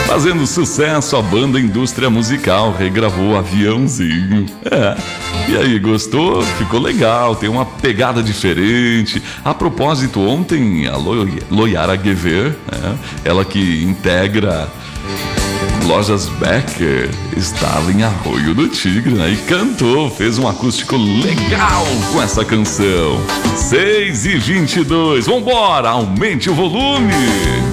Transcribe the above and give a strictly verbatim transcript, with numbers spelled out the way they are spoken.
Fazendo sucesso, a banda Indústria Musical regravou Aviãozinho. É. E aí, gostou? Ficou legal, tem uma pegada diferente. A propósito, ontem a Lo- Loiara Guever, né, ela que integra Lojas Becker, estava em Arroio do Tigre, né, e cantou, fez um acústico legal com essa canção. seis e vinte e dois, vambora, aumente o volume!